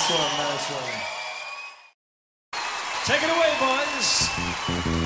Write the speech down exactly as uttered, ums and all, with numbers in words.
Nice one, nice one. Take it away, boys.